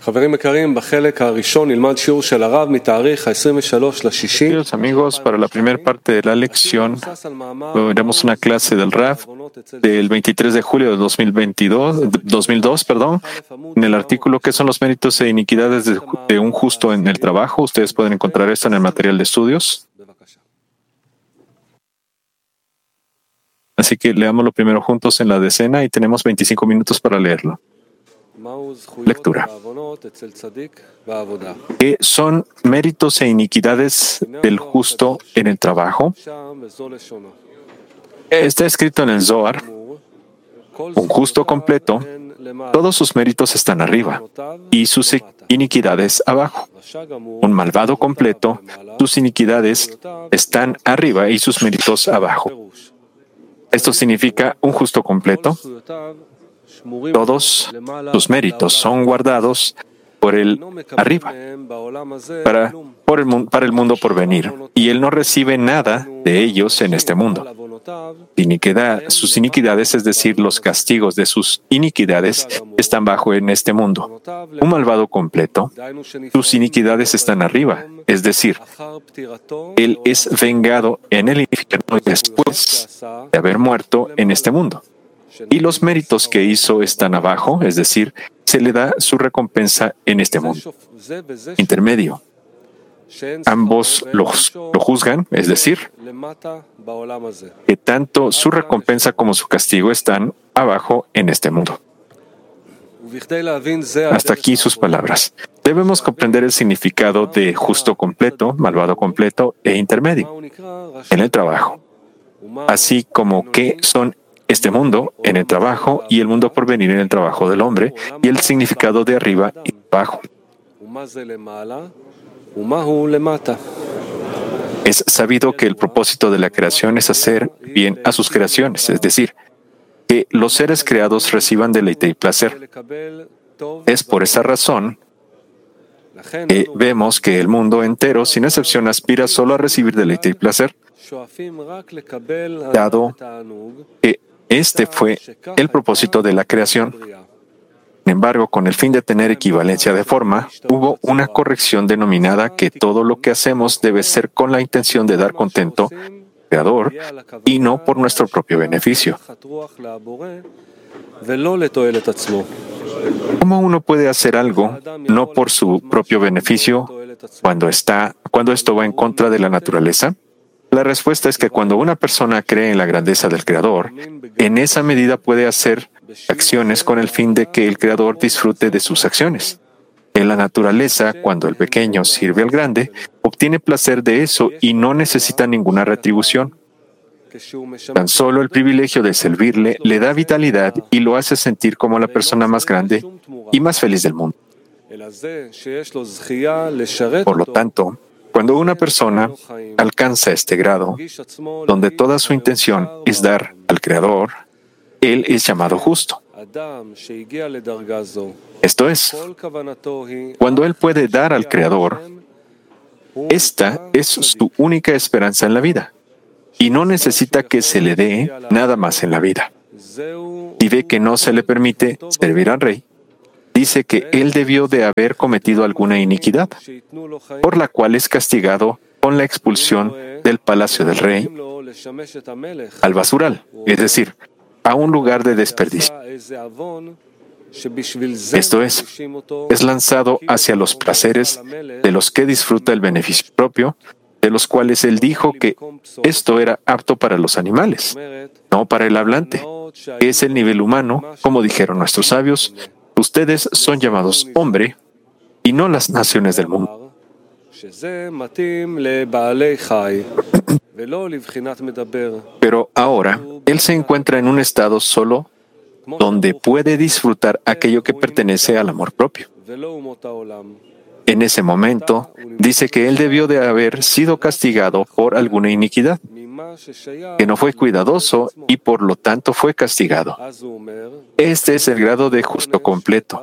Queridos amigos, para la primera parte de la lección veremos una clase del Rav del 23 de julio de 2002, en el artículo ¿Qué son los méritos e iniquidades de un justo en el trabajo? Ustedes pueden encontrar esto en el material de estudios. Así que leámoslo primero juntos en la decena y tenemos 25 minutos para leerlo. Lectura. ¿Qué son méritos e iniquidades del justo en el trabajo? Está escrito en el Zohar: un justo completo, todos sus méritos están arriba y sus iniquidades abajo. Un malvado completo, sus iniquidades están arriba y sus méritos abajo. Esto significa un justo completo. Todos sus méritos son guardados por el arriba, para el mundo por venir, y él no recibe nada de ellos en este mundo. Sus iniquidades, es decir, los castigos de sus iniquidades, están bajo en este mundo. Un malvado completo, sus iniquidades están arriba, es decir, él es vengado en el infierno después de haber muerto en este mundo. Y los méritos que hizo están abajo, es decir, se le da su recompensa en este mundo intermedio. Ambos lo juzgan, es decir, que tanto su recompensa como su castigo están abajo en este mundo. Hasta aquí sus palabras. Debemos comprender el significado de justo completo, malvado completo e intermedio en el trabajo, así como qué son este mundo en el trabajo y el mundo por venir en el trabajo del hombre, y el significado de arriba y abajo. Es sabido que el propósito de la creación es hacer bien a sus creaciones, es decir, que los seres creados reciban deleite y placer. Es por esa razón que vemos que el mundo entero, sin excepción, aspira solo a recibir deleite y placer, dado que este fue el propósito de la creación. Sin embargo, con el fin de tener equivalencia de forma, hubo una corrección denominada que todo lo que hacemos debe ser con la intención de dar contento al Creador y no por nuestro propio beneficio. ¿Cómo uno puede hacer algo no por su propio beneficio cuando esto va en contra de la naturaleza? La respuesta es que cuando una persona cree en la grandeza del Creador, en esa medida puede hacer acciones con el fin de que el Creador disfrute de sus acciones. En la naturaleza, cuando el pequeño sirve al grande, obtiene placer de eso y no necesita ninguna retribución. Tan solo el privilegio de servirle le da vitalidad y lo hace sentir como la persona más grande y más feliz del mundo. Por lo tanto, cuando una persona alcanza este grado, donde toda su intención es dar al Creador, él es llamado justo. Esto es, cuando él puede dar al Creador, esta es su única esperanza en la vida, y no necesita que se le dé nada más en la vida. Si ve que no se le permite servir al rey, dice que él debió de haber cometido alguna iniquidad, por la cual es castigado con la expulsión del palacio del rey al basural, es decir, a un lugar de desperdicio. Esto es lanzado hacia los placeres de los que disfruta el beneficio propio, de los cuales él dijo que esto era apto para los animales, no para el hablante, que es el nivel humano, como dijeron nuestros sabios. Ustedes son llamados hombre y no las naciones del mundo. Pero ahora, él se encuentra en un estado solo donde puede disfrutar aquello que pertenece al amor propio. En ese momento, dice que él debió de haber sido castigado por alguna iniquidad, que no fue cuidadoso y por lo tanto fue castigado. Este es el grado de justo completo.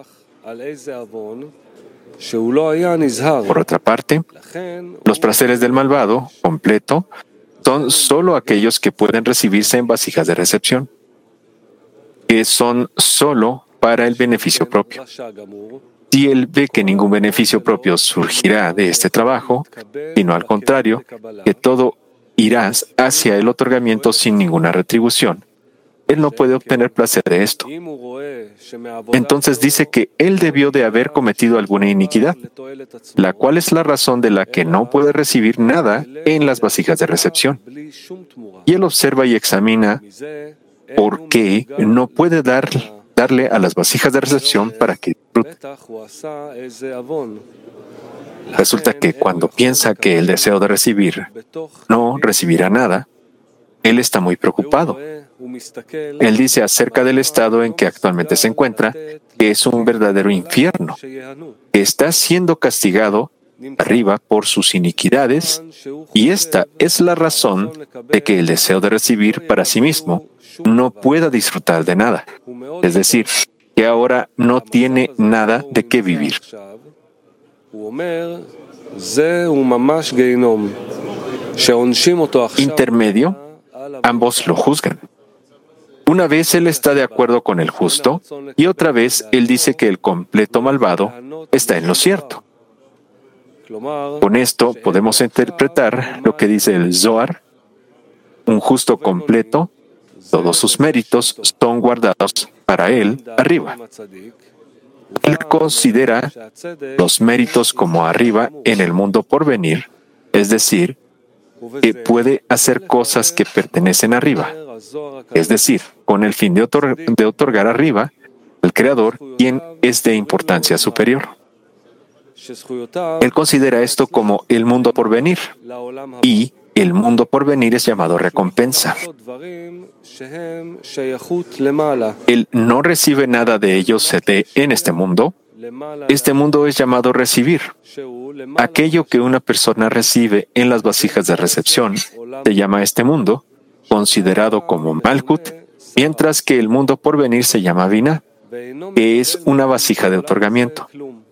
Por otra parte, los placeres del malvado completo son solo aquellos que pueden recibirse en vasijas de recepción, que son solo para el beneficio propio. Si él ve que ningún beneficio propio surgirá de este trabajo, sino al contrario, que todo irá hacia el otorgamiento sin ninguna retribución, él no puede obtener placer de esto. Entonces dice que él debió de haber cometido alguna iniquidad, la cual es la razón de la que no puede recibir nada en las vasijas de recepción. Y él observa y examina por qué no puede darle a las vasijas de recepción para que disfrute. Resulta que cuando piensa que el deseo de recibir no recibirá nada, él está muy preocupado. Él dice acerca del estado en que actualmente se encuentra que es un verdadero infierno, que está siendo castigado arriba por sus iniquidades, y esta es la razón de que el deseo de recibir para sí mismo no pueda disfrutar de nada. Es decir, que ahora no tiene nada de qué vivir. Intermedio, ambos lo juzgan. Una vez él está de acuerdo con el justo y otra vez él dice que el completo malvado está en lo cierto. Con esto podemos interpretar lo que dice el Zohar: un justo completo, todos sus méritos son guardados para él arriba. Él considera los méritos como arriba en el mundo por venir, es decir, que puede hacer cosas que pertenecen arriba, es decir, con el fin de otorgar arriba al Creador, quien es de importancia superior. Él considera esto como el mundo por venir, y el mundo por venir es llamado recompensa. Él no recibe nada de ellos en este mundo. Este mundo es llamado recibir. Aquello que una persona recibe en las vasijas de recepción se llama este mundo, considerado como Malhut, mientras que el mundo por venir se llama Binah, que es una vasija de otorgamiento.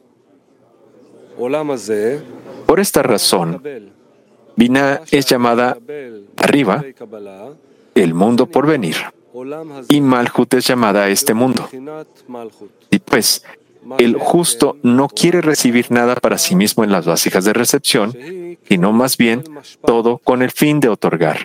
Por esta razón, Binah es llamada arriba, el mundo por venir, y Malhut es llamada este mundo. Y pues, el justo no quiere recibir nada para sí mismo en las vasijas de recepción, sino más bien todo con el fin de otorgar.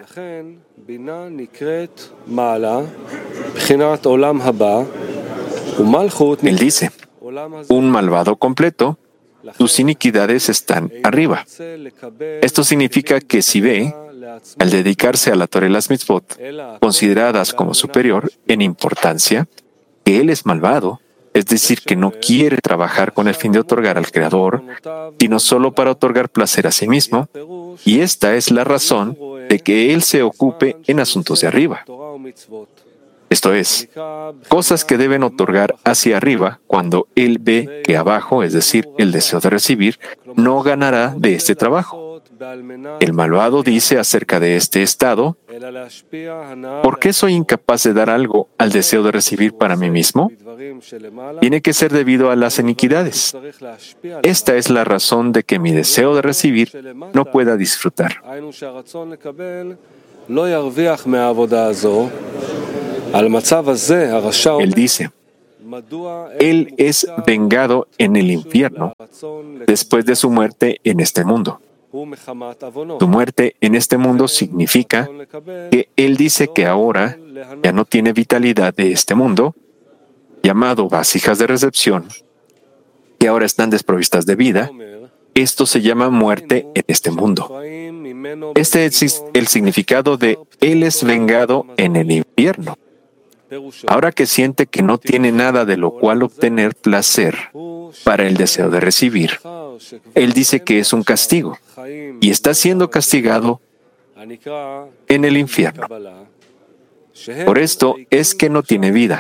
Él dice, un malvado completo, sus iniquidades están arriba. Esto significa que si ve, al dedicarse a la Torah y las mitzvot, consideradas como superior en importancia, que él es malvado, es decir, que no quiere trabajar con el fin de otorgar al Creador, sino solo para otorgar placer a sí mismo, y esta es la razón de que él se ocupe en asuntos de arriba. Esto es, cosas que deben otorgar hacia arriba cuando él ve que abajo, es decir, el deseo de recibir, no ganará de este trabajo. El malvado dice acerca de este estado: ¿por qué soy incapaz de dar algo al deseo de recibir para mí mismo? Tiene que ser debido a las iniquidades. Esta es la razón de que mi deseo de recibir no pueda disfrutar. Él dice, él es vengado en el infierno después de su muerte en este mundo. Su muerte en este mundo significa que él dice que ahora ya no tiene vitalidad de este mundo, llamado vasijas de recepción, que ahora están desprovistas de vida. Esto se llama muerte en este mundo. Este es el significado de él es vengado en el infierno. Ahora que siente que no tiene nada de lo cual obtener placer para el deseo de recibir, él dice que es un castigo y está siendo castigado en el infierno. Por esto es que no tiene vida.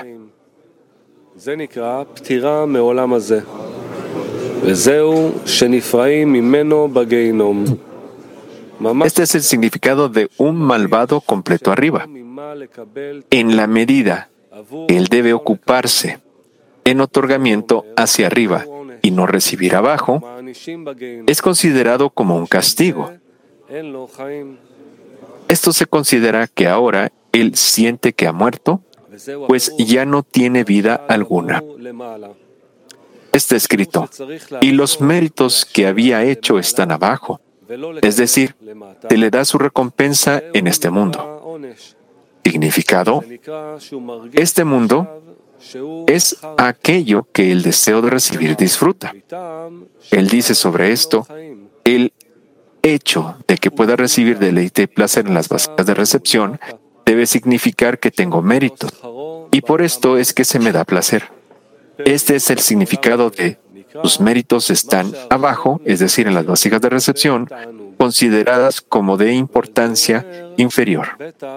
Este es el significado de un malvado completo arriba. En la medida que él debe ocuparse en otorgamiento hacia arriba y no recibir abajo, es considerado como un castigo. Esto se considera que ahora él siente que ha muerto, pues ya no tiene vida alguna. está escrito, y los méritos que había hecho están abajo. Es decir, se le da su recompensa en este mundo. Significado: este mundo es aquello que el deseo de recibir disfruta. Él dice sobre esto, el hecho de que pueda recibir deleite y placer en las vasijas de recepción debe significar que tengo méritos, y por esto es que se me da placer. Este es el significado de sus méritos están abajo, es decir, en las vasijas de recepción, consideradas como de importancia inferior.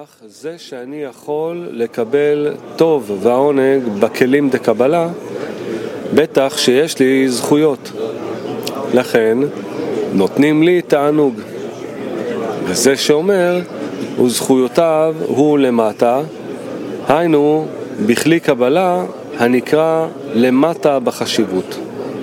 נותנים לי תענוג, וזה שאומר, וזכויותיו הוא למטה, היינו, בכלי קבלה, הנקרא למטה בחשיבות.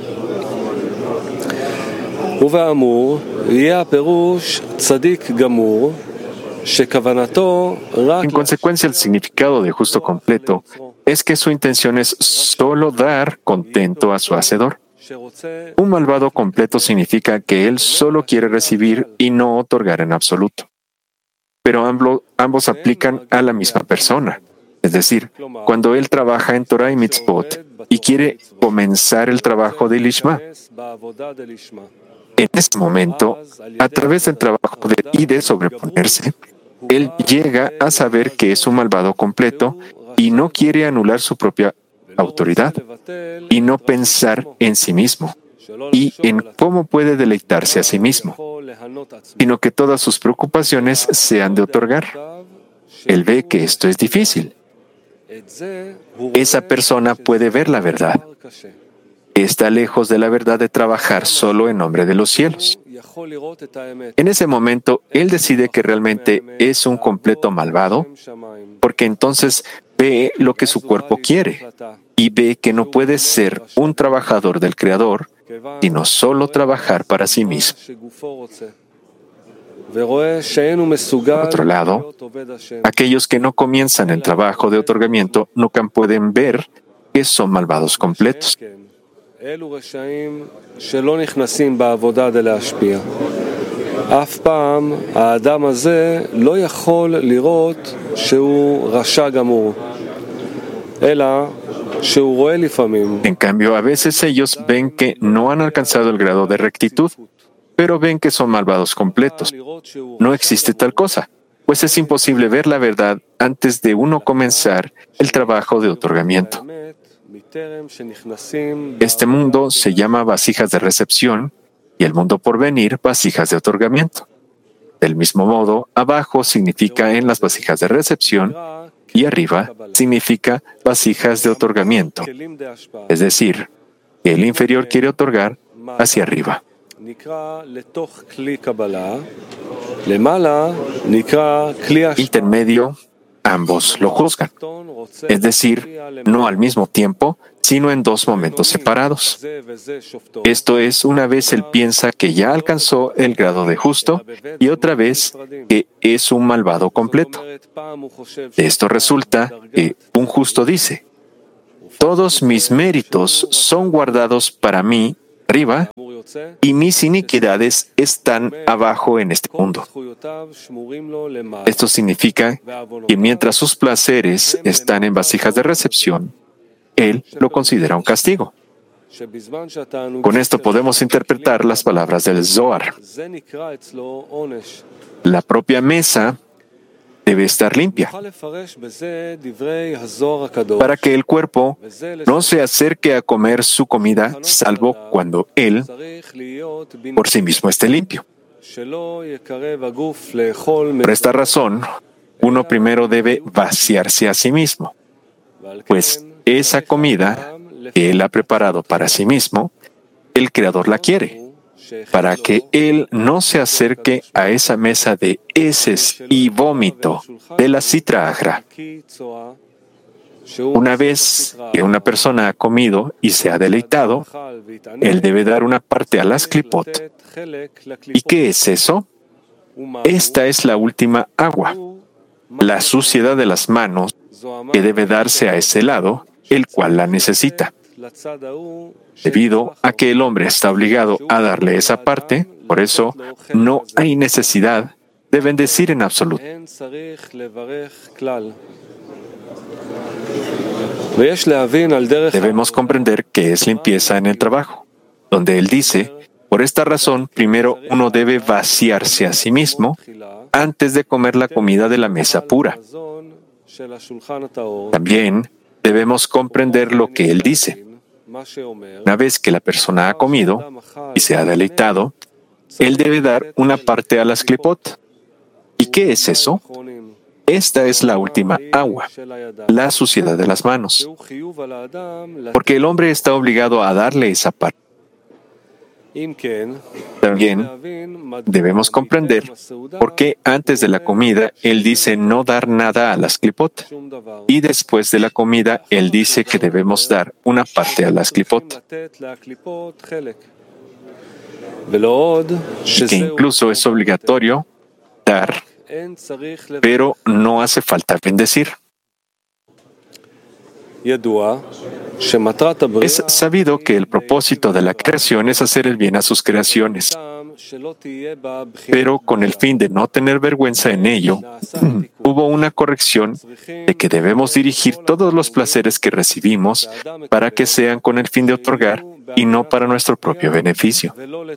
ובאמור, יהיה הפירוש צדיק גמור, שכוונתו רק... En consecuencia, el significado de justo completo es que su intención es solo dar contento a su hacedor. Un malvado completo significa que él solo quiere recibir y no otorgar en absoluto. Pero ambos aplican a la misma persona. Es decir, cuando él trabaja en Torah y Mitzvot y quiere comenzar el trabajo de Lishma, en ese momento, a través del trabajo y de sobreponerse, él llega a saber que es un malvado completo y no quiere anular su propia autoridad y no pensar en sí mismo y en cómo puede deleitarse a sí mismo, sino que todas sus preocupaciones sean de otorgar. Él ve que esto es difícil. Esa persona puede ver la verdad. Está lejos de la verdad de trabajar solo en nombre de los cielos. En ese momento, él decide que realmente es un completo malvado, porque entonces ve lo que su cuerpo quiere y ve que no puede ser un trabajador del Creador, sino solo trabajar para sí mismo. Por otro lado, aquellos que no comienzan el trabajo de otorgamiento nunca pueden ver que son malvados completos. אף פעם האדם הזה לא יכול לראות שהוא רשע גמור, אלא שהוא רואה לפעמים. En cambio, a veces ellos ven que no han alcanzado el grado de rectitud, pero ven que son malvados completos. No existe tal cosa, pues es imposible ver la verdad antes de uno comenzar el trabajo de otorgamiento. Este mundo se llama vasijas de recepción y el mundo por venir vasijas de otorgamiento. Del mismo modo, abajo significa en las vasijas de recepción y arriba significa vasijas de otorgamiento. Es decir, que el inferior quiere otorgar hacia arriba. Intermedio, ambos lo juzgan. Es decir, no al mismo tiempo, sino en dos momentos separados. Esto es, una vez él piensa que ya alcanzó el grado de justo y otra vez que es un malvado completo. De esto resulta que un justo dice, todos mis méritos son guardados para mí arriba y mis iniquidades están abajo en este mundo. Esto significa que mientras sus placeres están en vasijas de recepción, él lo considera un castigo. Con esto podemos interpretar las palabras del Zohar. La propia mesa debe estar limpia para que el cuerpo no se acerque a comer su comida, salvo cuando él por sí mismo esté limpio. Por esta razón, uno primero debe vaciarse a sí mismo, pues esa comida que él ha preparado para sí mismo, el Creador la quiere, para que él no se acerque a esa mesa de heces y vómito de la Sitra Achra. Una vez que una persona ha comido y se ha deleitado, él debe dar una parte a las klipot. ¿Y qué es eso? Esta es la última agua, la suciedad de las manos que debe darse a ese lado, el cual la necesita. Debido a que el hombre está obligado a darle esa parte, por eso no hay necesidad de bendecir en absoluto. Debemos comprender que es limpieza en el trabajo, donde él dice, por esta razón, primero uno debe vaciarse a sí mismo antes de comer la comida de la mesa pura. También debemos comprender lo que él dice. Una vez que la persona ha comido y se ha deleitado, él debe dar una parte a las clipot. ¿Y qué es eso? Esta es la última agua, la suciedad de las manos, porque el hombre está obligado a darle esa parte. También debemos comprender por qué antes de la comida él dice no dar nada a las clipot y después de la comida él dice que debemos dar una parte a las clipot. Y que incluso es obligatorio dar, pero no hace falta bendecir. Es sabido que el propósito de la creación es hacer el bien a sus creaciones, pero con el fin de no tener vergüenza en ello, hubo una corrección de que debemos dirigir todos los placeres que recibimos para que sean con el fin de otorgar y no para nuestro propio beneficio.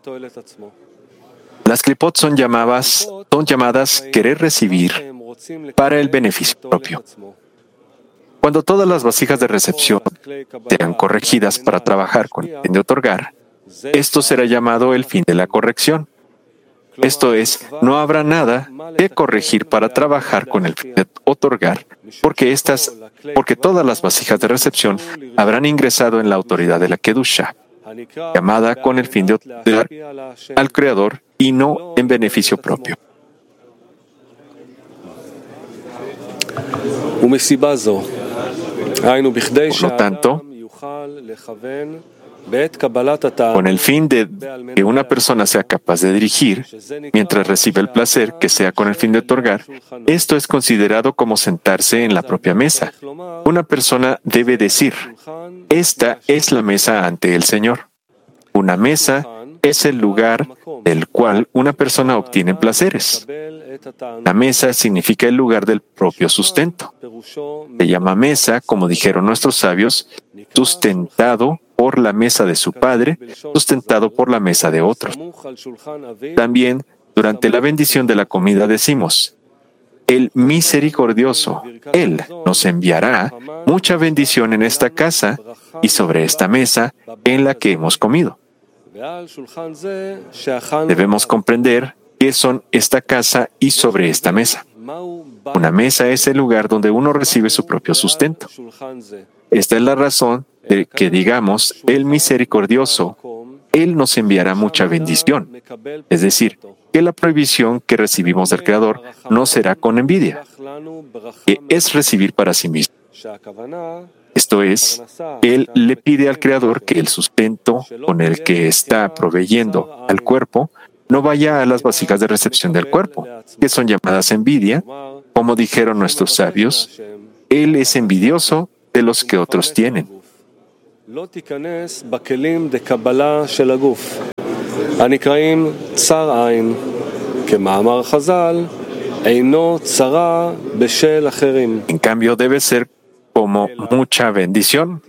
Las clipot son llamadas querer recibir para el beneficio propio. Cuando todas las vasijas de recepción sean corregidas para trabajar con el fin de otorgar, esto será llamado el fin de la corrección. Esto es, no habrá nada que corregir para trabajar con el fin de otorgar, porque todas las vasijas de recepción habrán ingresado en la autoridad de la Kedusha, llamada con el fin de otorgar al Creador y no en beneficio propio. Por lo tanto, con el fin de que una persona sea capaz de dirigir, mientras recibe el placer, que sea con el fin de otorgar, esto es considerado como sentarse en la propia mesa. Una persona debe decir, esta es la mesa ante el Señor. Una mesa es el lugar del cual una persona obtiene placeres. La mesa significa el lugar del propio sustento. Se llama mesa, como dijeron nuestros sabios, sustentado por la mesa de su padre, sustentado por la mesa de otros. También, durante la bendición de la comida decimos, el misericordioso, Él nos enviará mucha bendición en esta casa y sobre esta mesa en la que hemos comido. Debemos comprender qué son esta casa y sobre esta mesa. Una mesa es el lugar donde uno recibe su propio sustento. Esta es la razón de que digamos, el misericordioso, Él nos enviará mucha bendición. Es decir, que la prohibición que recibimos del Creador no será con envidia, que es recibir para sí mismo. Esto es, Él le pide al Creador que el sustento con el que está proveyendo al cuerpo no vaya a las vasijas de recepción del cuerpo, que son llamadas envidia, como dijeron nuestros sabios, Él es envidioso de los que otros tienen. En cambio, debe ser como mucha bendición.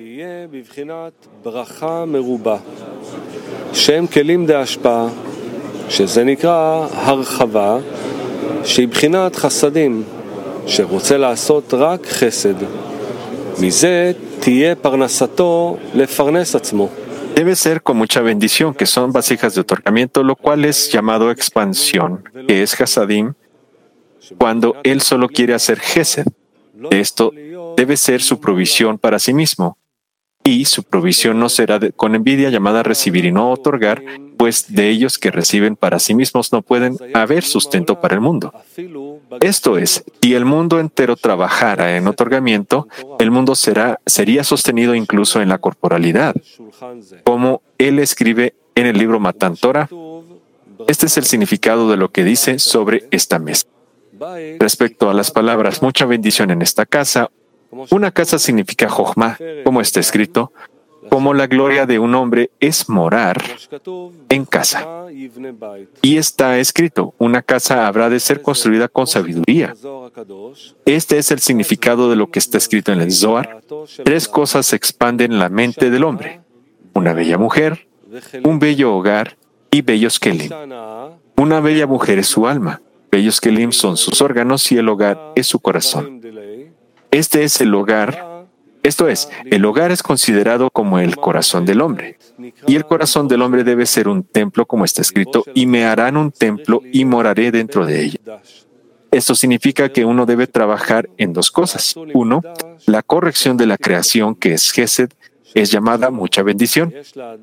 שזה נקרא הרחבה שהיא בחינת חסדים שרוצה לעשות רק חסד מזה תהיה פרנסתו לפרנס עצמו. Debe ser con mucha bendición, que son vasijas de otorgamiento, lo cual es llamado expansión, que es hasadim, cuando él solo quiere hacer gesed. Esto debe ser su provisión para sí mismo. Y su provisión no será con envidia llamada recibir y no otorgar, pues de ellos que reciben para sí mismos no pueden haber sustento para el mundo. Esto es, si el mundo entero trabajara en otorgamiento, el mundo sería sostenido incluso en la corporalidad. Como él escribe en el libro Matan Torah, este es el significado de lo que dice sobre esta mesa. Respecto a las palabras mucha bendición en esta casa, una casa significa Jochma, como está escrito, como la gloria de un hombre es morar en casa. Y está escrito, una casa habrá de ser construida con sabiduría. Este es el significado de lo que está escrito en el Zohar. 3 cosas expanden la mente del hombre: una bella mujer, un bello hogar y bellos kelim. Una bella mujer es su alma, bellos kelim son sus órganos y el hogar es su corazón. Este es el hogar. Esto es, el hogar es considerado como el corazón del hombre. Y el corazón del hombre debe ser un templo, como está escrito, y me harán un templo y moraré dentro de ella. Esto significa que uno debe trabajar en 2 cosas. 1, la corrección de la creación, que es Gesed, es llamada mucha bendición.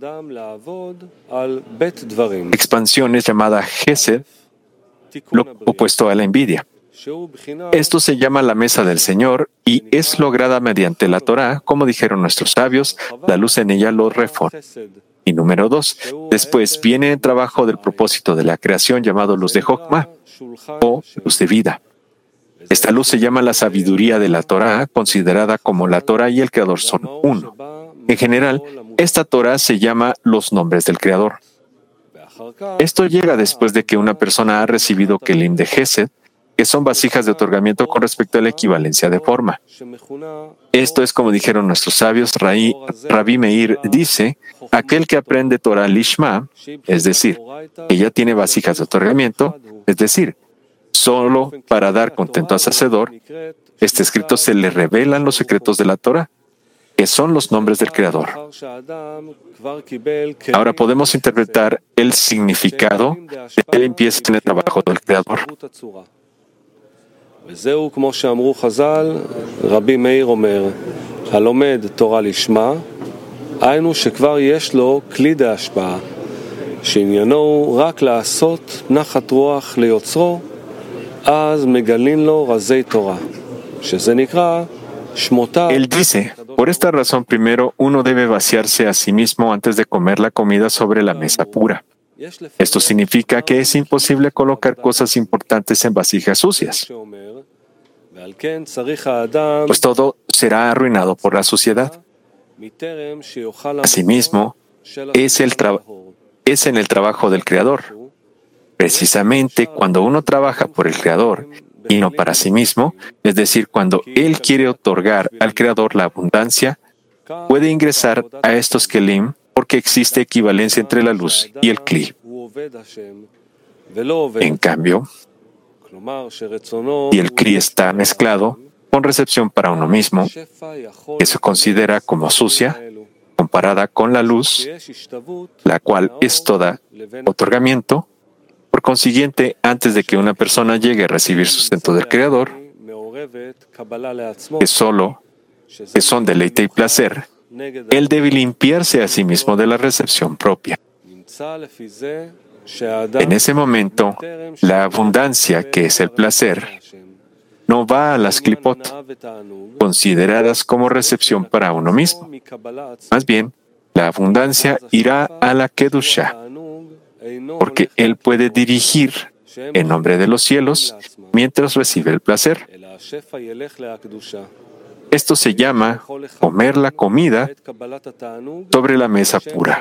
Expansión es llamada Gesed, lo opuesto a la envidia. Esto se llama la mesa del Señor y es lograda mediante la Torá, como dijeron nuestros sabios, la luz en ella lo reforma. Y número 2, después viene el trabajo del propósito de la creación llamado luz de Jokmah o luz de vida. Esta luz se llama la sabiduría de la Torá, considerada como la Torá y el Creador son uno. En general, esta Torá se llama los nombres del Creador. Esto llega después de que una persona ha recibido Kelim de Gesed, que son vasijas de otorgamiento con respecto a la equivalencia de forma. Esto es como dijeron nuestros sabios. Rabbi Meir dice, aquel que aprende Torah Lishma, es decir, que ya tiene vasijas de otorgamiento, es decir, solo para dar contento al Hacedor, este escrito se le revelan los secretos de la Torah, que son los nombres del Creador. Ahora podemos interpretar el significado de que él empieza en el trabajo del Creador. וזהו כמו שאמרו חז"ל, רבי מאיר אומר, הלומד תורה לשמה, היינו שכבר יש לו כלי דהשפעה, שעניינו הוא רק לעשות נחת רוח ליוצרו, אז מגלין לו רזי תורה, שזה נקרא שמותיו. Él dice, por esta razón primero uno debe vaciarse a sí mismo antes de comer la comida sobre la mesa pura. Esto significa que es imposible colocar cosas importantes en vasijas sucias, pues todo será arruinado por la suciedad. Asimismo, es en el trabajo del Creador. Precisamente cuando uno trabaja por el Creador y no para sí mismo, es decir, cuando Él quiere otorgar al Creador la abundancia, puede ingresar a estos kelim porque existe equivalencia entre la luz y el kli. En cambio, si el kli está mezclado con recepción para uno mismo, que se considera como sucia, comparada con la luz, la cual es toda otorgamiento, por consiguiente, antes de que una persona llegue a recibir sustento del Creador, que son deleite y placer, él debe limpiarse a sí mismo de la recepción propia. En ese momento, la abundancia, que es el placer, no va a las klipot, consideradas como recepción para uno mismo. Más bien, la abundancia irá a la kedusha, porque él puede dirigir en nombre de los cielos mientras recibe el placer. Esto se llama comer la comida sobre la mesa pura.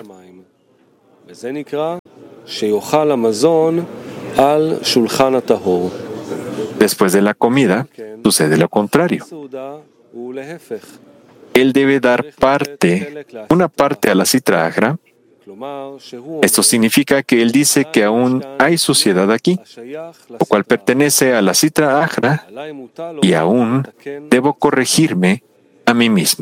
Después de la comida, sucede lo contrario. Él debe dar una parte a la Sitra Achra. Esto significa que él dice que aún hay suciedad aquí, lo cual pertenece a la Sitra Achra, y aún debo corregirme a mí mismo.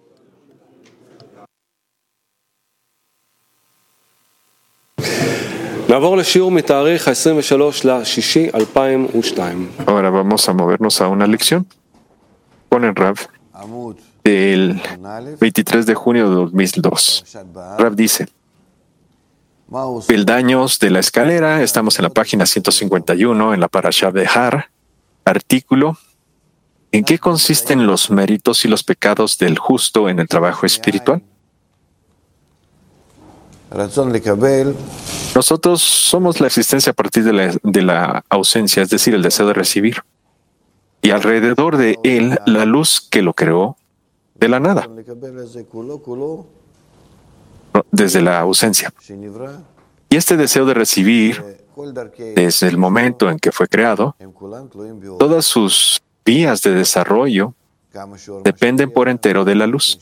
Ahora vamos a movernos a una lección con el Rav del 23 de junio de 2002. Rav dice, peldaños de la escalera, estamos en la página 151, en la Parashá de Har, artículo, ¿en qué consisten los méritos y los pecados del justo en el trabajo espiritual? Nosotros somos la existencia a partir de la ausencia, es decir, el deseo de recibir. Y alrededor de él, la luz que lo creó de la nada. desde la ausencia. Y este deseo de recibir, desde el momento en que fue creado, todas sus vías de desarrollo dependen por entero de la luz.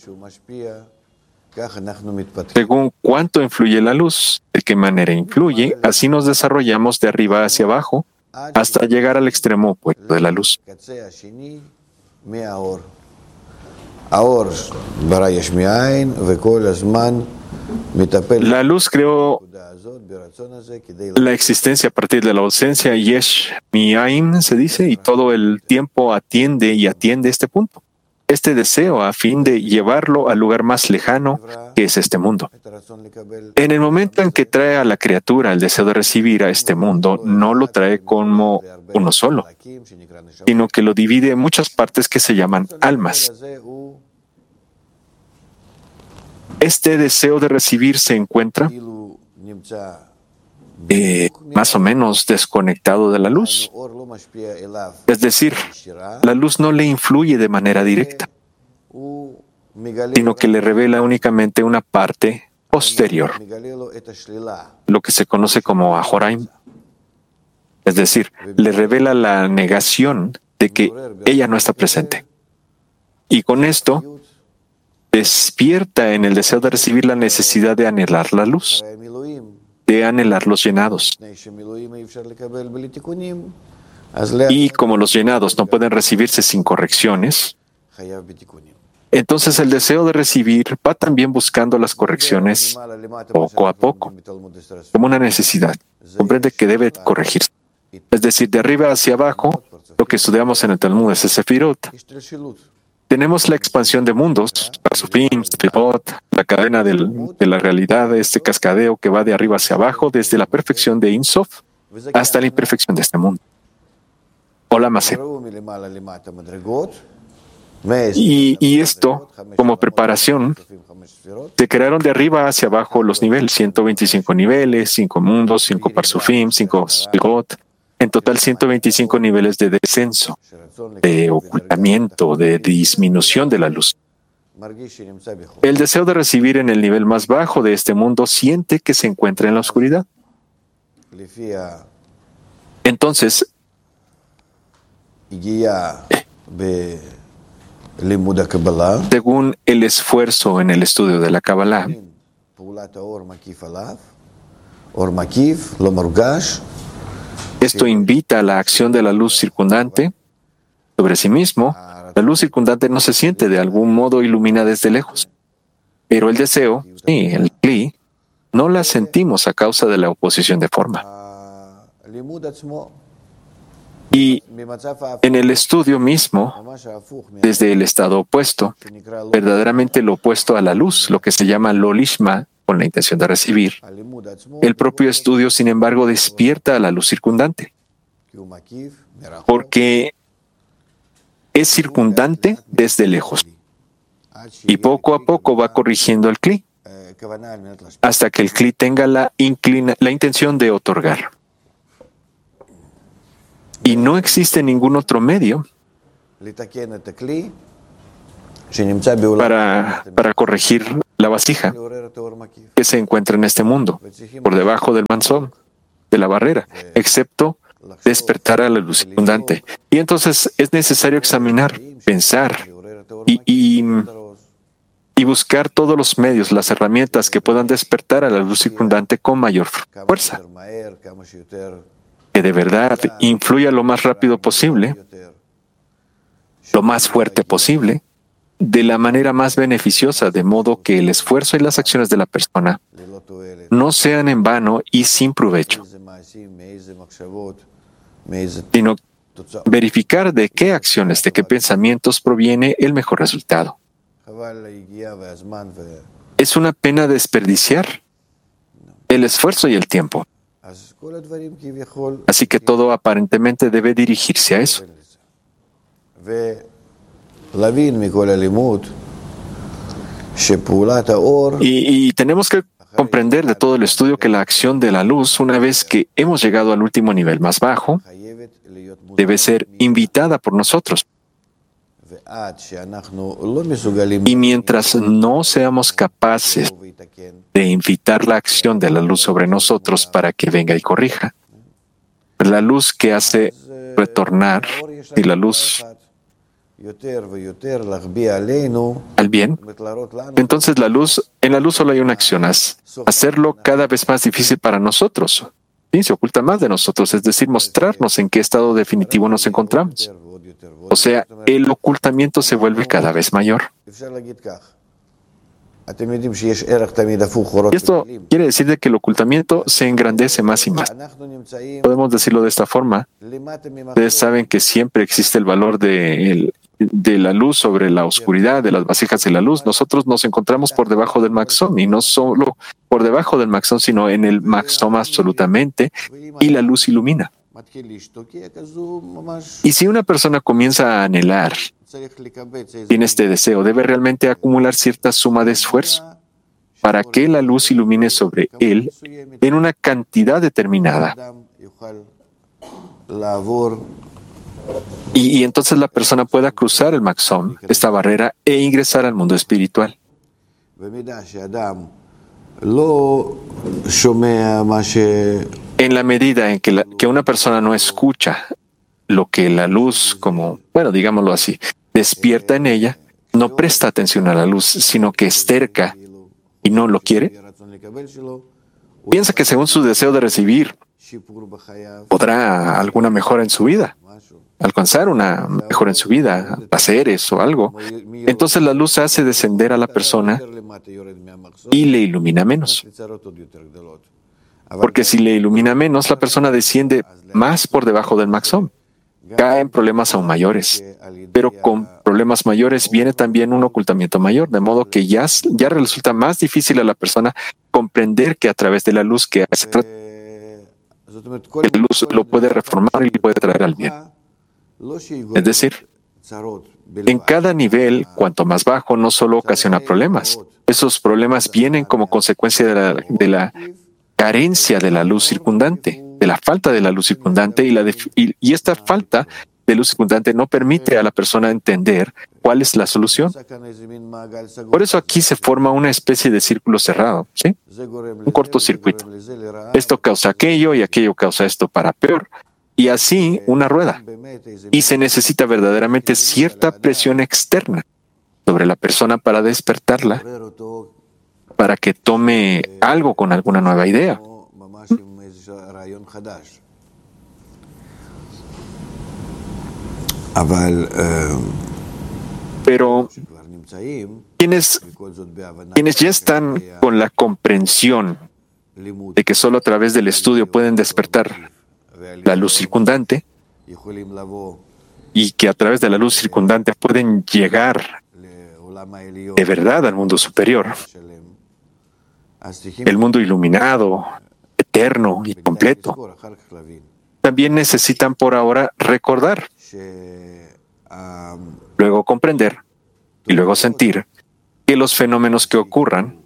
Según cuánto influye la luz, de qué manera influye, así nos desarrollamos de arriba hacia abajo hasta llegar al extremo opuesto de la luz. La luz creó la existencia a partir de la ausencia, Yesh Mi'ain se dice, y todo el tiempo atiende este punto, este deseo a fin de llevarlo al lugar más lejano que es este mundo. En el momento en que trae a la criatura el deseo de recibir a este mundo, no lo trae como uno solo, sino que lo divide en muchas partes que se llaman almas. Este deseo de recibir se encuentra más o menos desconectado de la luz. Es decir, la luz no le influye de manera directa, sino que le revela únicamente una parte posterior, lo que se conoce como Ajoraim. Es decir, le revela la negación de que ella no está presente. Y con esto despierta en el deseo de recibir la necesidad de anhelar la luz, de anhelar los llenados. Y como los llenados no pueden recibirse sin correcciones, entonces el deseo de recibir va también buscando las correcciones poco a poco, como una necesidad. Comprende que debe corregirse. Es decir, de arriba hacia abajo, lo que estudiamos en el Talmud es Sefirot. Tenemos la expansión de mundos, Pasufim, Sefirot, la cadena de la realidad, este cascadeo que va de arriba hacia abajo, desde la perfección de Ein Sof hasta la imperfección de este mundo. Olam Hazé. Y esto, como preparación, se crearon de arriba hacia abajo los niveles, 125 niveles, 5 mundos, 5 Parsufim, 5 Sefirot, en total 125 niveles de descenso, de ocultamiento, de disminución de la luz. El deseo de recibir en el nivel más bajo de este mundo siente que se encuentra en la oscuridad. Entonces, según el esfuerzo en el estudio de la Kabbalah, esto invita a la acción de la luz circundante sobre sí mismo. La luz circundante no se siente, de algún modo ilumina desde lejos. Pero el deseo, sí, el Kli, no la sentimos a causa de la oposición de forma. Y en el estudio mismo, desde el estado opuesto, verdaderamente lo opuesto a la luz, lo que se llama lo lishma, con la intención de recibir, el propio estudio, sin embargo, despierta a la luz circundante, porque es circundante desde lejos, y poco a poco va corrigiendo el Kli, hasta que el Kli tenga la intención de otorgar. Y no existe ningún otro medio para corregir la vasija que se encuentra en este mundo, por debajo del mansón, de la barrera, excepto despertar a la luz circundante. Y entonces es necesario examinar, pensar y buscar todos los medios, las herramientas que puedan despertar a la luz circundante con mayor fuerza, que de verdad influya lo más rápido posible, lo más fuerte posible, de la manera más beneficiosa, de modo que el esfuerzo y las acciones de la persona no sean en vano y sin provecho, sino verificar de qué acciones, de qué pensamientos proviene el mejor resultado. Es una pena desperdiciar el esfuerzo y el tiempo. Así que todo aparentemente debe dirigirse a eso. Y tenemos que comprender de todo el estudio que la acción de la luz, una vez que hemos llegado al último nivel más bajo, debe ser invitada por nosotros. Y mientras no seamos capaces de invitar la acción de la luz sobre nosotros para que venga y corrija, la luz que hace retornar y la luz al bien, entonces en la luz solo hay una acción, hacerlo cada vez más difícil para nosotros. Sí, se oculta más de nosotros, es decir, mostrarnos en qué estado definitivo nos encontramos. O sea, el ocultamiento se vuelve cada vez mayor. Y esto quiere decir de que el ocultamiento se engrandece más y más. Podemos decirlo de esta forma. Ustedes saben que siempre existe el valor de la luz sobre la oscuridad, de las vasijas de la luz. Nosotros nos encontramos por debajo del Maxón, y no solo por debajo del Maxón, sino en el Maxón absolutamente, y la luz ilumina. Y si una persona comienza a anhelar, tiene este deseo, debe realmente acumular cierta suma de esfuerzo para que la luz ilumine sobre él en una cantidad determinada. Y entonces la persona pueda cruzar el Maxón, esta barrera, e ingresar al mundo espiritual. En la medida en que una persona no escucha lo que la luz, digámoslo así, despierta en ella, no presta atención a la luz, sino que es terca y no lo quiere, piensa que según su deseo de recibir, podrá alguna mejora en su vida, alcanzar una mejora en su vida, placeres o algo. Entonces la luz hace descender a la persona y le ilumina menos. Porque si le ilumina menos, la persona desciende más por debajo del Maxón. Cae en problemas aún mayores. Pero con problemas mayores viene también un ocultamiento mayor, de modo que ya resulta más difícil a la persona comprender que a través de la luz que hace, la luz lo puede reformar y puede traer al bien. Es decir, en cada nivel, cuanto más bajo, no solo ocasiona problemas. Esos problemas vienen como consecuencia de la carencia de la luz circundante, de la falta de la luz circundante, y esta falta de luz circundante no permite a la persona entender cuál es la solución. Por eso aquí se forma una especie de círculo cerrado, ¿sí? Un cortocircuito. Esto causa aquello y aquello causa esto para peor. Y así una rueda. Y se necesita verdaderamente cierta presión externa sobre la persona para despertarla, para que tome algo con alguna nueva idea. Pero quienes ya están con la comprensión de que solo a través del estudio pueden despertar la luz circundante y que a través de la luz circundante pueden llegar de verdad al mundo superior, el mundo iluminado, eterno y completo, también necesitan por ahora recordar, luego comprender y luego sentir que los fenómenos que ocurran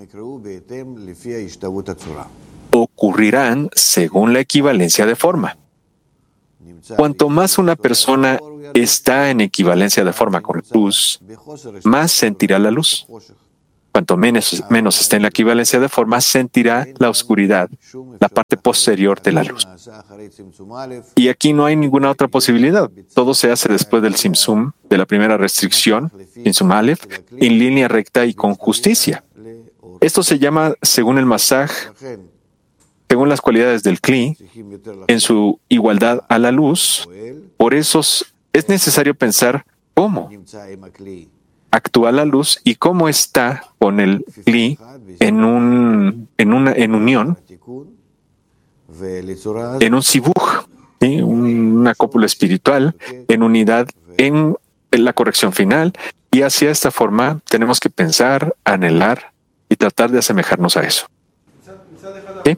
ocurrirán según la equivalencia de forma. Cuanto más una persona está en equivalencia de forma con la luz, más sentirá la luz. Cuanto menos está en la equivalencia de forma, sentirá la oscuridad, la parte posterior de la luz. Y aquí no hay ninguna otra posibilidad. Todo se hace después del Simsum, de la primera restricción, Simsum Aleph, en línea recta y con justicia. Esto se llama, según el Masaj, según las cualidades del Kli, en su igualdad a la luz. Por eso es necesario pensar cómo actúa la luz y cómo está con el Kli en unión, en un sibuj, ¿sí? Una cópula espiritual, en unidad, en la corrección final. Y hacia esta forma tenemos que pensar, anhelar y tratar de asemejarnos a eso. ¿Sí?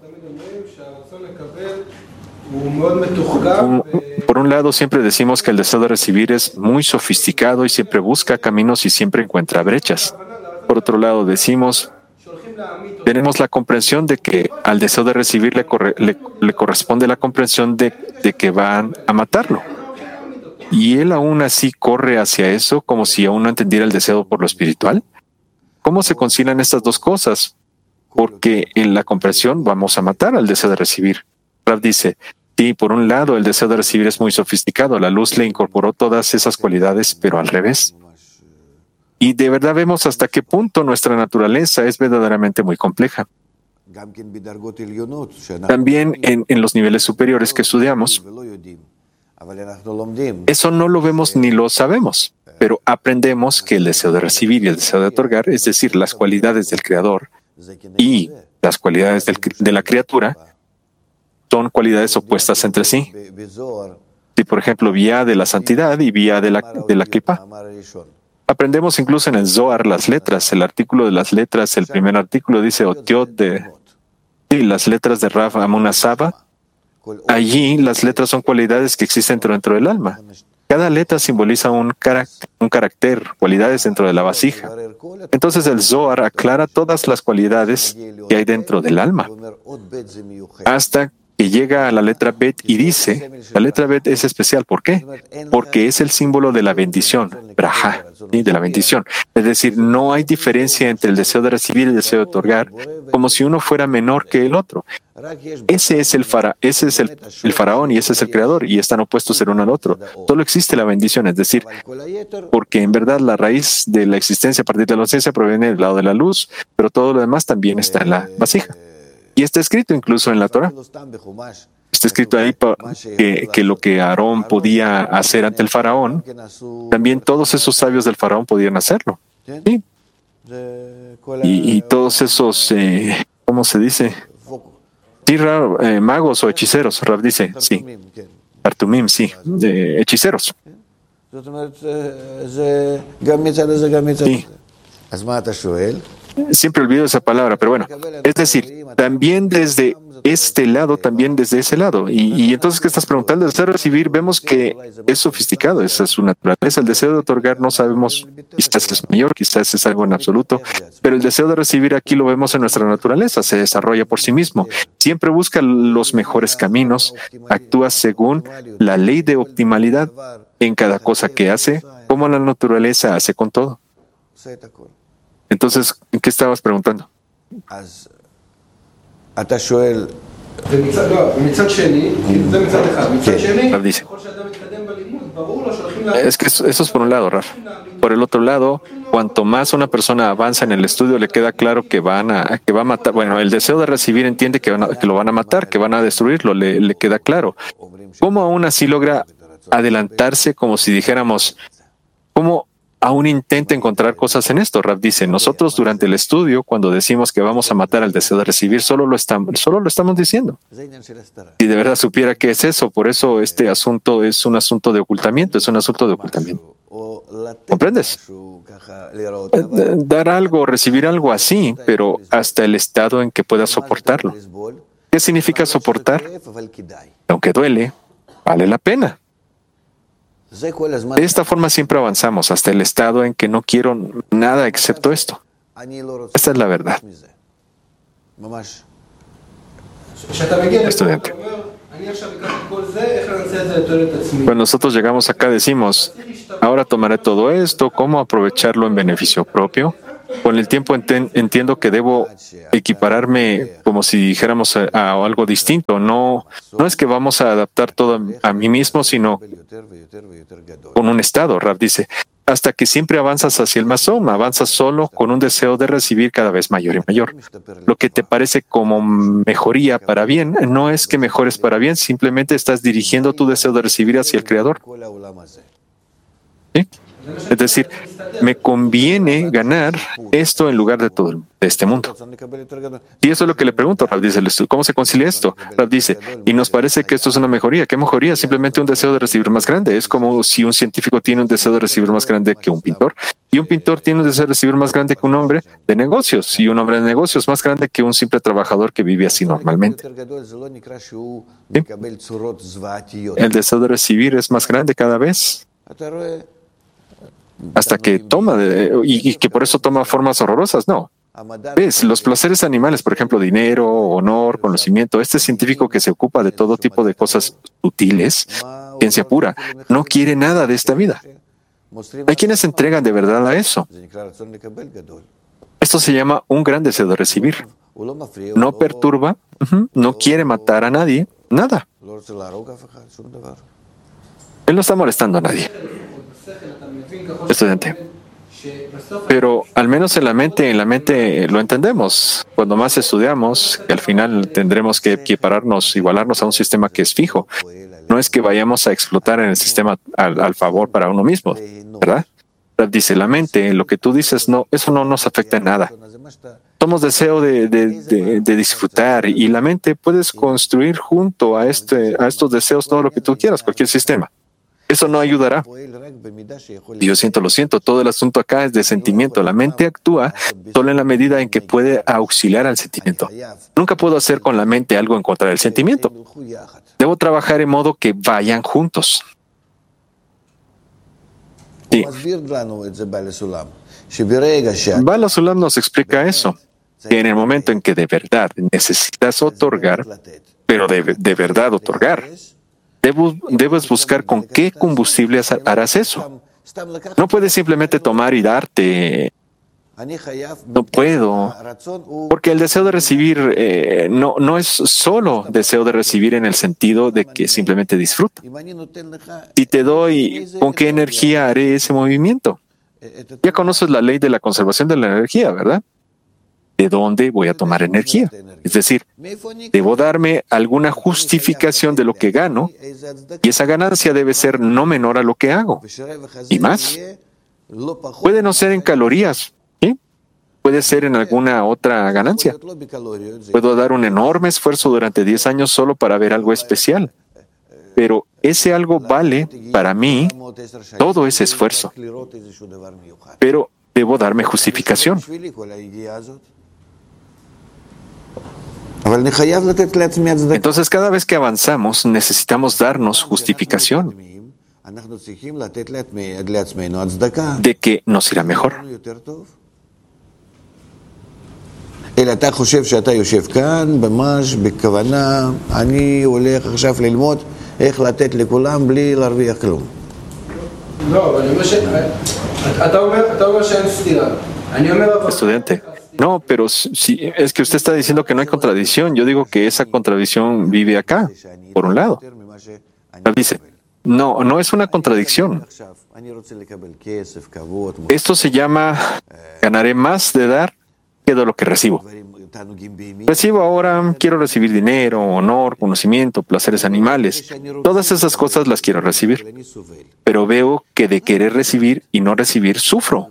Por un lado, siempre decimos que el deseo de recibir es muy sofisticado y siempre busca caminos y siempre encuentra brechas. Por otro lado, tenemos la comprensión de que al deseo de recibir le corresponde la comprensión de que van a matarlo. y él aún así corre hacia eso como si aún no entendiera el deseo por lo espiritual. ¿Cómo se concilian estas dos cosas? Porque en la comprensión vamos a matar al deseo de recibir. Rav dice, sí, por un lado el deseo de recibir es muy sofisticado. La luz le incorporó todas esas cualidades, pero al revés. Y de verdad vemos hasta qué punto nuestra naturaleza es verdaderamente muy compleja. También en los niveles superiores que estudiamos, eso no lo vemos ni lo sabemos, pero aprendemos que el deseo de recibir y el deseo de otorgar, es decir, las cualidades del Creador y las cualidades de la criatura, son cualidades opuestas entre sí. Si, por ejemplo, vía de la santidad y vía de la klipa. Aprendemos incluso en el Zohar las letras, el artículo de las letras, el primer artículo dice Otiot y las letras de Rav Amuna Saba. Allí las letras son cualidades que existen dentro del alma. Cada letra simboliza un carácter, cualidades dentro de la vasija. Entonces el Zohar aclara todas las cualidades que hay dentro del alma. Hasta que llega a la letra Bet y dice, la letra Bet es especial. ¿Por qué? Porque es el símbolo de la bendición, braja, ¿sí? De la bendición. Es decir, no hay diferencia entre el deseo de recibir y el deseo de otorgar, como si uno fuera menor que el otro. Ese es el faraón y ese es el creador, y están opuestos el uno al otro. Solo existe la bendición, es decir, porque en verdad la raíz de la existencia a partir de la ausencia proviene del lado de la luz, pero todo lo demás también está en la vasija. Y está escrito incluso en la Torah. Está escrito ahí que lo que Aarón podía hacer ante el faraón, también todos esos sabios del faraón podían hacerlo. ¿Sí? Y todos esos, ¿cómo se dice? Sí, magos o hechiceros, Rav dice, sí. Artumim, sí, hechiceros. Sí. Siempre olvido esa palabra, pero bueno, es decir, también desde este lado, también desde ese lado. Y entonces, ¿qué estás preguntando? El deseo de recibir, vemos que es sofisticado, esa es su naturaleza. El deseo de otorgar no sabemos, quizás es mayor, quizás es algo en absoluto, pero el deseo de recibir aquí lo vemos en nuestra naturaleza, se desarrolla por sí mismo. Siempre busca los mejores caminos, actúa según la ley de optimalidad en cada cosa que hace, como la naturaleza hace con todo. Entonces, ¿en qué estabas preguntando? Dice. Es que eso es por un lado, Raf. Por el otro lado, cuanto más una persona avanza en el estudio, le queda claro que va a matar. Bueno, el deseo de recibir entiende que lo van a matar, que van a destruirlo, le queda claro. ¿Cómo aún así logra adelantarse como si dijéramos, cómo aún intenta encontrar cosas en esto? Rav dice, nosotros durante el estudio, cuando decimos que vamos a matar al deseo de recibir, solo lo estamos diciendo. Si de verdad supiera qué es eso, por eso este asunto es un asunto de ocultamiento, es un asunto de ocultamiento. ¿Comprendes? Dar algo, recibir algo así, pero hasta el estado en que pueda soportarlo. ¿Qué significa soportar? Aunque duele, vale la pena. De esta forma siempre avanzamos hasta el estado en que no quiero nada excepto esto. Esta es la verdad. Estudiante. Cuando nosotros llegamos acá decimos, ahora tomaré todo esto, ¿cómo aprovecharlo en beneficio propio? Con el tiempo entiendo que debo equipararme como si dijéramos a algo distinto. No es que vamos a adaptar todo a mí mismo, sino con un estado. Rav dice, hasta que siempre avanzas hacia el Mazom, avanzas solo con un deseo de recibir cada vez mayor y mayor. Lo que te parece como mejoría para bien, no es que mejores para bien, simplemente estás dirigiendo tu deseo de recibir hacia el Creador. ¿Sí? Es decir, me conviene ganar esto en lugar de todo de este mundo. Y eso es lo que le pregunto. Rav dice, ¿cómo se concilia esto? Rav dice, y nos parece que esto es una mejoría. ¿Qué mejoría? Simplemente un deseo de recibir más grande. Es como si un científico tiene un deseo de recibir más grande que un pintor. Y un pintor tiene un deseo de recibir más grande que un hombre de negocios. Y un hombre de negocios más grande que un simple trabajador que vive así normalmente. ¿Sí? El deseo de recibir es más grande cada vez. Hasta que toma, y que por eso toma formas horrorosas, no. ¿Ves? Los placeres animales, por ejemplo, dinero, honor, conocimiento, este científico que se ocupa de todo tipo de cosas sutiles, ciencia pura, no quiere nada de esta vida. Hay quienes se entregan de verdad a eso. Esto se llama un gran deseo de recibir. No perturba, no quiere matar a nadie, nada. Él no está molestando a nadie. Estudiante. Pero al menos en la mente lo entendemos. Cuando más estudiamos, que al final tendremos que equipararnos, igualarnos a un sistema que es fijo. No es que vayamos a explotar en el sistema al favor para uno mismo, ¿verdad? Dice la mente, lo que tú dices, no, eso no nos afecta en nada. Somos deseo de disfrutar y la mente puedes construir junto a estos deseos todo lo que tú quieras, cualquier sistema. Eso no ayudará. Y yo lo siento, todo el asunto acá es de sentimiento. La mente actúa solo en la medida en que puede auxiliar al sentimiento. Nunca puedo hacer con la mente algo en contra del sentimiento. Debo trabajar en modo que vayan juntos. Sí. Bala Sulam nos explica eso, que en el momento en que de verdad necesitas otorgar, pero de verdad otorgar, debes buscar con qué combustible harás eso. No puedes simplemente tomar y darte. No puedo, porque el deseo de recibir no es solo deseo de recibir en el sentido de que simplemente disfruto. Si te doy, ¿con qué energía haré ese movimiento? Ya conoces la ley de la conservación de la energía, ¿verdad? ¿De dónde voy a tomar energía? Es decir, debo darme alguna justificación de lo que gano y esa ganancia debe ser no menor a lo que hago. Y más, puede no ser en calorías, ¿sí? Puede ser en alguna otra ganancia. Puedo dar un enorme esfuerzo durante 10 años solo para ver algo especial, pero ese algo vale para mí todo ese esfuerzo. Pero debo darme justificación. Entonces, cada vez que avanzamos, necesitamos darnos justificación de que nos irá mejor. Estudiante. No, pero si es que usted está diciendo que no hay contradicción. Yo digo que esa contradicción vive acá, por un lado. Dice, no es una contradicción. Esto se llama ganaré más de dar que de lo que recibo. Recibo ahora, quiero recibir dinero, honor, conocimiento, placeres animales. Todas esas cosas las quiero recibir. Pero veo que de querer recibir y no recibir sufro.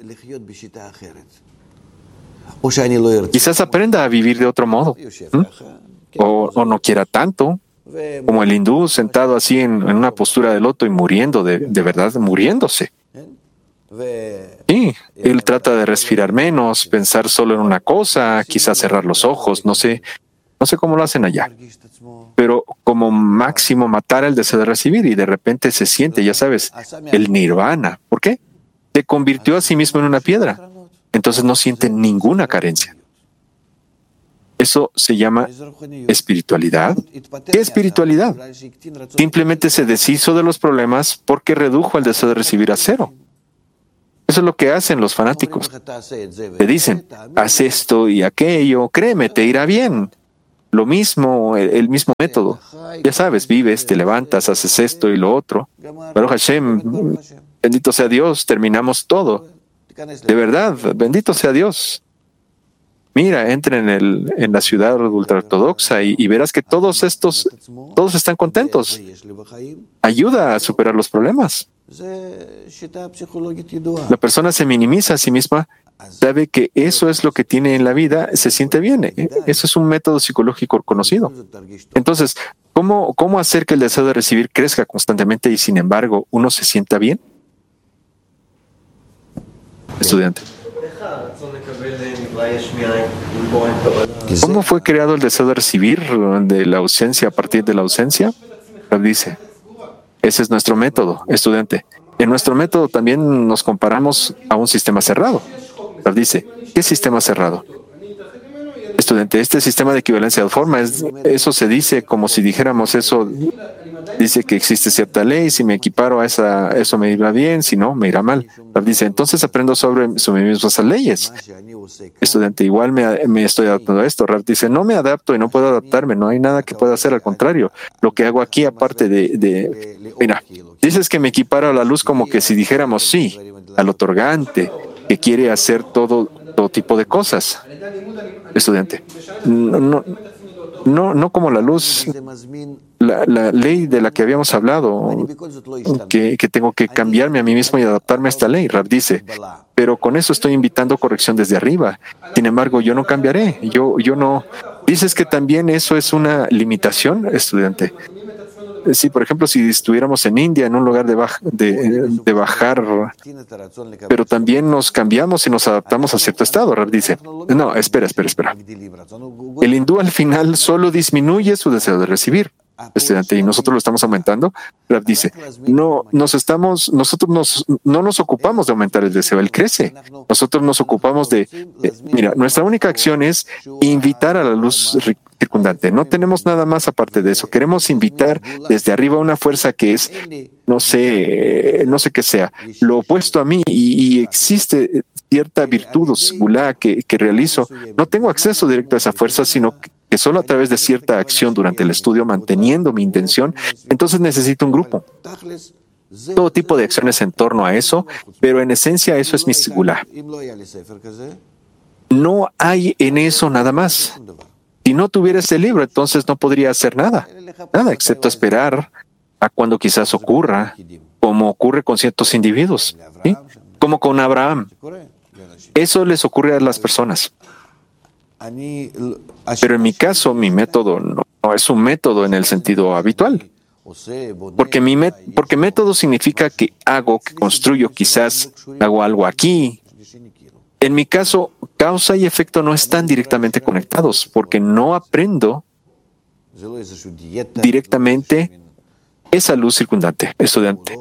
Quizás aprenda a vivir de otro modo. O no quiera tanto, como el hindú sentado así en una postura de loto y muriendo, de verdad muriéndose. Sí, él trata de respirar menos, pensar solo en una cosa, quizás cerrar los ojos, no sé cómo lo hacen allá. Pero como máximo matar el deseo de recibir y de repente se siente, ya sabes, el nirvana. ¿Por qué? Se convirtió a sí mismo en una piedra. Entonces no siente ninguna carencia. Eso se llama espiritualidad. ¿Qué espiritualidad? Simplemente se deshizo de los problemas porque redujo el deseo de recibir a cero. Eso es lo que hacen los fanáticos. Te dicen, haz esto y aquello, créeme, te irá bien. Lo mismo, el mismo método. Ya sabes, vives, te levantas, haces esto y lo otro. Baruch Hashem, bendito sea Dios, terminamos todo. De verdad, bendito sea Dios. Mira, entra en la ciudad ultraortodoxa y verás que todos están contentos. Ayuda a superar los problemas. La persona se minimiza a sí misma, sabe que eso es lo que tiene en la vida, se siente bien. Eso es un método psicológico conocido. Entonces, ¿cómo hacer que el deseo de recibir crezca constantemente y sin embargo uno se sienta bien? Estudiante. ¿Cómo fue creado el deseo de recibir de la ausencia a partir de la ausencia? Dice, ese es nuestro método, estudiante. En nuestro método también nos comparamos a un sistema cerrado. Dice, ¿qué sistema cerrado? Estudiante, este sistema de equivalencia de forma, eso se dice como si dijéramos eso Dice que existe cierta ley, si me equiparo a eso me irá bien, si no, me irá mal. Rab dice, entonces aprendo sobre mí mismo esas leyes. Estudiante, igual me estoy adaptando a esto. Rab dice, no me adapto y no puedo adaptarme, no hay nada que pueda hacer, al contrario. Lo que hago aquí, aparte mira, dices que me equiparo a la luz como que si dijéramos sí, al otorgante, que quiere hacer todo tipo de cosas. Estudiante, no como la luz, la ley de la que habíamos hablado, que tengo que cambiarme a mí mismo y adaptarme a esta ley. Rab dice, pero con eso estoy invitando corrección desde arriba. Sin embargo, yo no cambiaré. Yo no. ¿Dices que también eso es una limitación, estudiante? Sí, por ejemplo, si estuviéramos en India, en un lugar de bajar, pero también nos cambiamos y nos adaptamos a cierto estado. Rab dice, no, espera. El hindú al final solo disminuye su deseo de recibir. Estudiante, y nosotros lo estamos aumentando. Rab dice, no nos ocupamos de aumentar el deseo, él crece. Nosotros nos ocupamos mira, nuestra única acción es invitar a la luz circundante. No tenemos nada más aparte de eso. Queremos invitar desde arriba una fuerza que es, no sé qué sea, lo opuesto a mí, y existe cierta virtud o segulá que realizo. No tengo acceso directo a esa fuerza, sino que solo a través de cierta acción durante el estudio, manteniendo mi intención, entonces necesito un grupo. Todo tipo de acciones en torno a eso, pero en esencia eso es mi segulá. No hay en eso nada más. Si no tuviera ese libro, entonces no podría hacer nada, excepto esperar a cuando quizás ocurra, como ocurre con ciertos individuos, ¿sí? Como con Abraham. Eso les ocurre a las personas. Pero en mi caso, mi método no es un método en el sentido habitual. Porque método significa que construyo, quizás hago algo aquí. En mi caso, causa y efecto no están directamente conectados, porque no aprendo directamente esa luz circundante. Estudiante.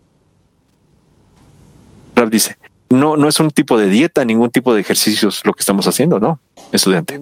Rab dice, no es un tipo de dieta, ningún tipo de ejercicios lo que estamos haciendo, ¿no? Estudiante.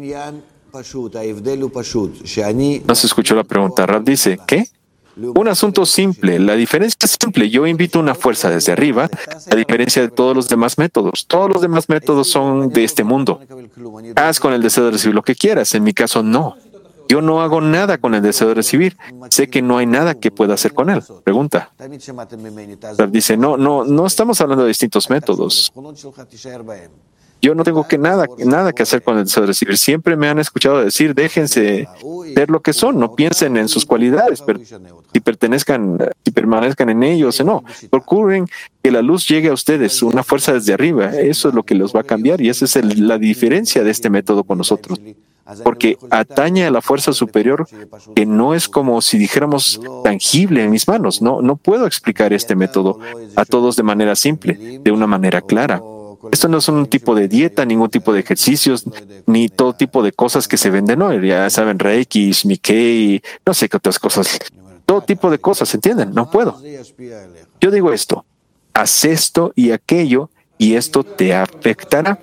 No se escuchó la pregunta. Rab dice, ¿qué? Un asunto simple. La diferencia es simple. Yo invito una fuerza desde arriba, a diferencia de todos los demás métodos. Todos los demás métodos son de este mundo. Haz con el deseo de recibir lo que quieras. En mi caso, no. Yo no hago nada con el deseo de recibir. Sé que no hay nada que pueda hacer con él. Pregunta. Dice, no estamos hablando de distintos métodos. Yo no tengo nada que hacer con el deseo de recibir. Siempre me han escuchado decir, déjense ver lo que son, no piensen en sus cualidades, pero si permanezcan en ellos, no. Procuren que la luz llegue a ustedes, una fuerza desde arriba. Eso es lo que los va a cambiar, y esa es la diferencia de este método con nosotros. Porque atañe a la fuerza superior, que no es como si dijéramos tangible en mis manos. No puedo explicar este método a todos de manera simple, de una manera clara. Esto no es un tipo de dieta, ningún tipo de ejercicios, ni todo tipo de cosas que se venden hoy. Ya saben, Reiki, Mikkei, no sé qué otras cosas. Todo tipo de cosas, ¿entienden? No puedo. Yo digo esto, haz esto y aquello, y esto te afectará.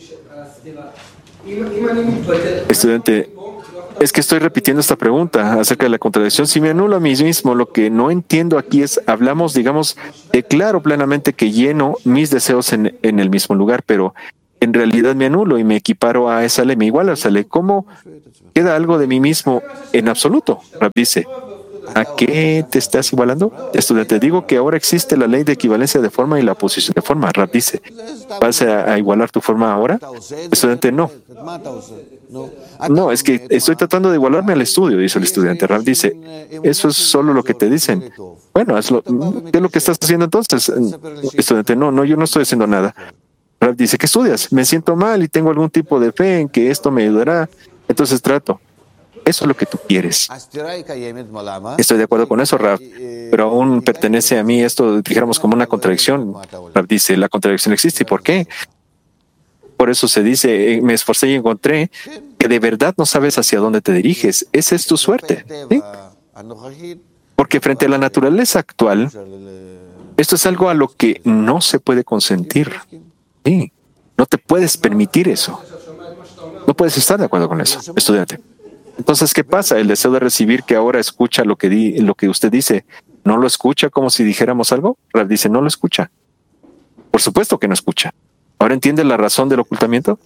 Estudiante, es que estoy repitiendo esta pregunta acerca de la contradicción. Si me anulo a mí mismo, lo que no entiendo aquí es, declaro plenamente que lleno mis deseos en el mismo lugar, pero en realidad me anulo y me equiparo a esa ley, me igualo a esa ley. ¿Cómo queda algo de mí mismo en absoluto? Rab dice, ¿a qué te estás igualando? Estudiante, digo que ahora existe la ley de equivalencia de forma y la posición de forma. Rab dice, ¿vas a igualar tu forma ahora? Estudiante, no. No, es que estoy tratando de igualarme al estudio, dice el estudiante. Rab dice, eso es solo lo que te dicen. Bueno, ¿qué es lo que estás haciendo entonces? Estudiante, no, yo no estoy haciendo nada. Rab dice, ¿qué estudias? Me siento mal y tengo algún tipo de fe en que esto me ayudará. Entonces trato. Eso es lo que tú quieres. Estoy de acuerdo con eso, Rab, pero aún pertenece a mí esto, dijéramos, como una contradicción. Rab dice, la contradicción existe. ¿Y por qué? Por eso se dice, me esforcé y encontré que de verdad no sabes hacia dónde te diriges. Esa es tu suerte. ¿Sí? Porque frente a la naturaleza actual, esto es algo a lo que no se puede consentir. Sí. No te puedes permitir eso. No puedes estar de acuerdo con eso, estudiante. Entonces, ¿qué pasa? El deseo de recibir que ahora escucha lo que usted dice, ¿no lo escucha como si dijéramos algo? Rav dice, no lo escucha. Por supuesto que no escucha. ¿Ahora entiende la razón del ocultamiento?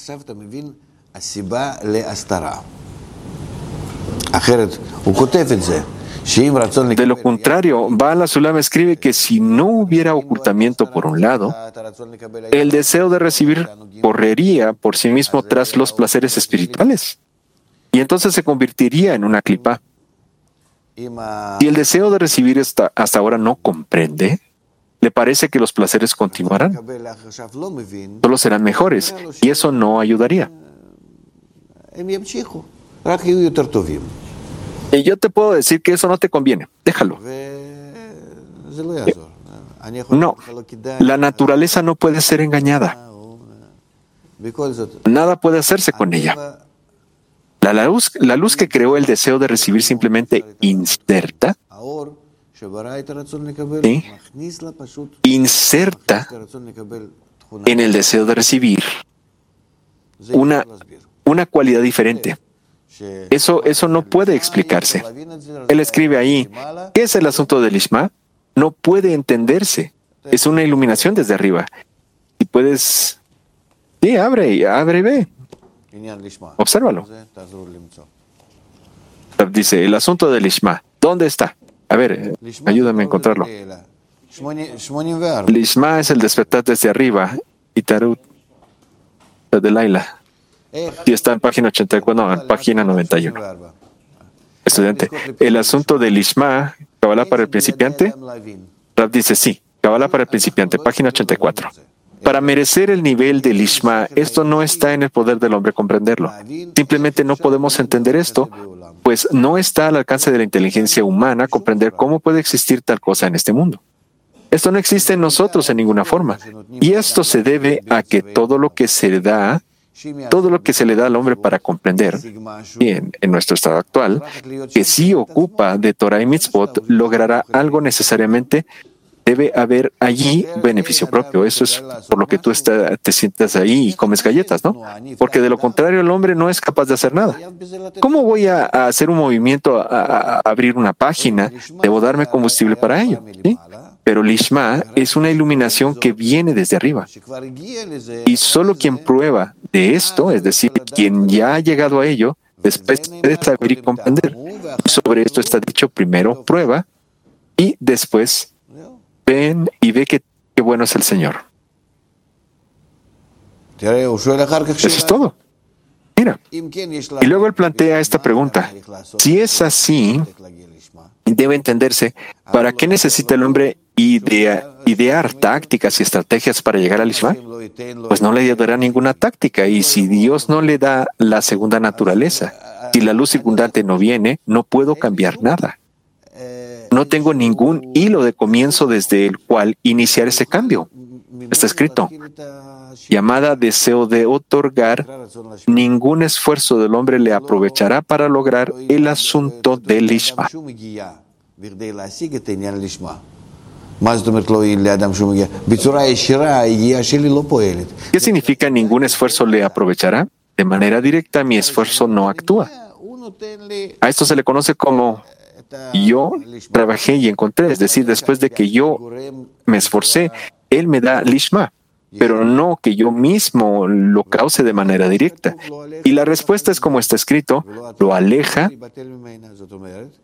De lo contrario, Baal HaSulam escribe que si no hubiera ocultamiento por un lado, el deseo de recibir correría por sí mismo tras los placeres espirituales y entonces se convertiría en una clipa. Si el deseo de recibir hasta ahora no comprende, le parece que los placeres continuarán, solo serán mejores y eso no ayudaría. Y yo te puedo decir que eso no te conviene. Déjalo. No, la naturaleza no puede ser engañada. Nada puede hacerse con ella. La luz que creó el deseo de recibir simplemente inserta en el deseo de recibir una cualidad diferente. Eso no puede explicarse. Él escribe ahí, ¿qué es el asunto del Lishma? No puede entenderse. Es una iluminación desde arriba. Y puedes... Sí, abre y ve. Obsérvalo. Dice, el asunto del Lishma. ¿Dónde está? A ver, ayúdame a encontrarlo. Lishma es el despertar desde arriba. Y Tarut de Laila. Sí, está en página 84, no, en página 91. Estudiante, el asunto del Lishma, Kabbalah para el principiante. Rav dice, sí, Kabbalah para el principiante, página 84. Para merecer el nivel del Lishma, esto no está en el poder del hombre comprenderlo. Simplemente no podemos entender esto, pues no está al alcance de la inteligencia humana comprender cómo puede existir tal cosa en este mundo. Esto no existe en nosotros en ninguna forma. Y esto se debe a que todo lo que se le da al hombre para comprender, bien, en nuestro estado actual, que sí ocupa de Torah y Mitzvot, logrará algo necesariamente. Debe haber allí beneficio propio. Eso es por lo que tú te sientas ahí y comes galletas, ¿no? Porque de lo contrario el hombre no es capaz de hacer nada. ¿Cómo voy a hacer un movimiento, a abrir una página? Debo darme combustible para ello, ¿sí? Pero Lishma es una iluminación que viene desde arriba. Y solo quien prueba de esto, es decir, quien ya ha llegado a ello, después puede saber y comprender. Sobre esto está dicho, primero prueba y después ven y ve qué bueno es el Señor. Eso es todo. Mira. Y luego él plantea esta pregunta. Si es así, debe entenderse, ¿para qué necesita el hombre idear tácticas y estrategias para llegar al Lishma? Pues no le dará ninguna táctica. Y si Dios no le da la segunda naturaleza, si la luz circundante no viene, no puedo cambiar nada. No tengo ningún hilo de comienzo desde el cual iniciar ese cambio. Está escrito, llamada deseo de otorgar, ningún esfuerzo del hombre le aprovechará para lograr el asunto del Lishma. ¿Qué significa ningún esfuerzo le aprovechará? De manera directa, mi esfuerzo no actúa. A esto se le conoce como yo trabajé y encontré, es decir, después de que yo me esforcé, Él me da Lishma, pero no que yo mismo lo cause de manera directa. Y la respuesta es como está escrito, lo aleja